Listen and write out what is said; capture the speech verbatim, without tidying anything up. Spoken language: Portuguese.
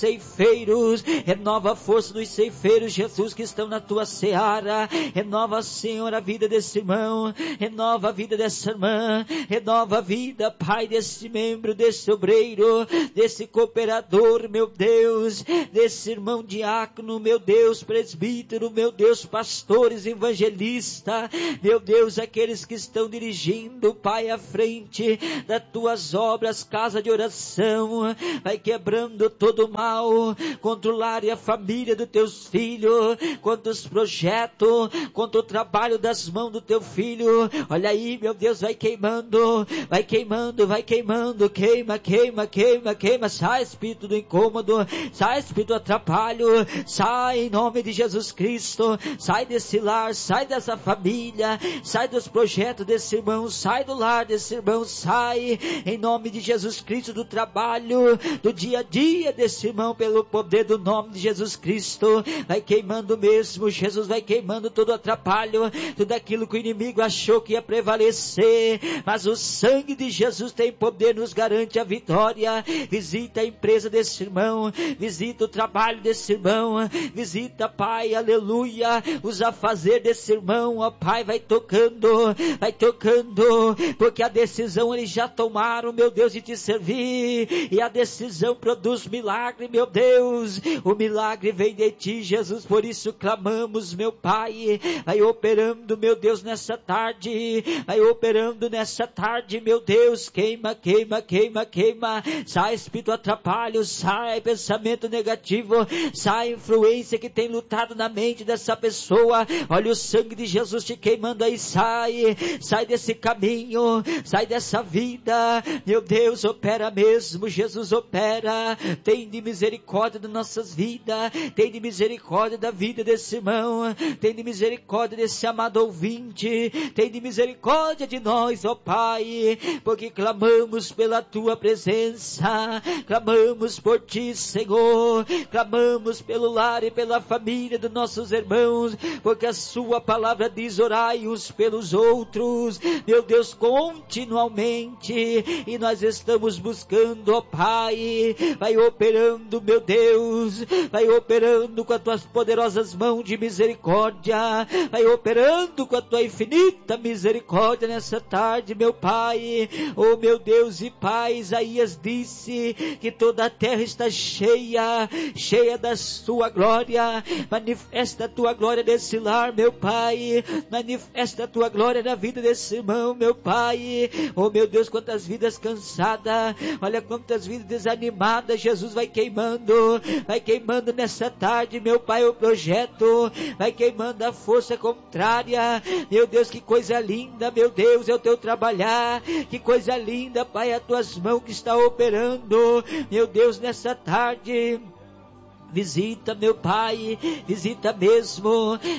ceifeiros, renova a força dos ceifeiros, Jesus, que estão na tua seara. Renova, Senhor, a vida desse irmão, renova a vida dessa irmã, renova a vida, Pai, desse membro, desse obreiro, desse cooperador, meu Deus, desse irmão diácono, meu Deus, presbítero, meu Deus, pastores, evangelista, meu Deus, aqueles que estão dirigindo, Pai, à frente das tuas obras, casa de oração. Vai quebrando todo o mal contra o lar e a família dos teus filhos, contra os projetos, contra o trabalho das mãos do teu filho. Olha aí, meu Deus, vai queimando, vai queimando, vai queimando, queima, queima, queima, queima. Sai, espírito do incômodo, sai, espírito do atrapalho, sai em nome de Jesus Cristo, sai desse lar, sai dessa família, sai dos projetos desse irmão, sai do lar desse irmão, sai em nome de Jesus Cristo, do trabalho, do dia a dia desse irmão, pelo poder do nome de Jesus Cristo. Vai queimando mesmo, Jesus, vai queimando todo o atrapalho, tudo aquilo que o inimigo achou que ia prevalecer, mas o sangue de Jesus tem poder, nos garante a vitória. Visita a empresa desse irmão, visita o trabalho desse irmão, visita, Pai, aleluia, os afazeres desse irmão, ó Pai, vai tocando, vai tocando, porque a decisão eles já tomaram, meu Deus, de te servir, e a decisão produz milagre, meu Deus, o milagre vem de ti, Jesus, por isso clamamos, meu Pai, vai operando, meu Deus, nessa tarde, vai operando nessa tarde, meu Deus, queima, queima, queima, queima, sai espírito atrapalho, sai pensamento negativo, sai influência que tem lutado na mente dessa pessoa. Olha o sangue de Jesus te queimando aí, sai, sai desse caminho, sai dessa vida, meu Deus, opera mesmo, Jesus, opera, tem de misericórdia das nossas vidas, tem de misericórdia da vida desse irmão, tem de misericórdia desse amado ouvinte, tem de misericórdia de nós, ó Pai, porque clamamos pela tua presença, clamamos por ti, Senhor, clamamos pelo lar e pela família dos nossos irmãos, porque a sua palavra diz: orai uns pelos outros, meu Deus, continuamente, e nós estamos buscando, ó Pai, vai operando, meu Deus, vai operando com as tuas poderosas mãos de misericórdia, vai operando com a tua infinita misericórdia nessa tarde, meu Pai, oh meu Deus e Pai. Isaías disse que toda a terra está cheia, cheia da sua glória. Manifesta a tua glória nesse lar, meu Pai, manifesta a tua glória na vida desse irmão, meu Pai, oh meu Deus, quantas vidas cansadas, olha quantas vidas desanimadas, Jesus, vai queimando, vai queimando nessa tarde, meu Pai, o projeto, vai queimando a força contrária, meu Deus, que coisa linda, meu Deus, é o teu trabalhar, que coisa linda, Pai, as tuas mãos que está operando, meu Deus, nessa tarde. Visita, meu Pai, visita mesmo,